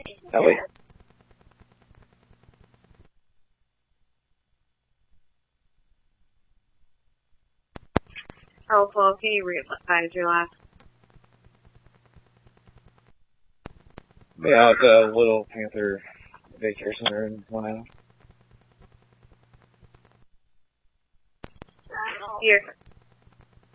Ellie. Helpful. Can you revise your last? Yeah, the Little Panther Daycare Center in Atlanta. Here.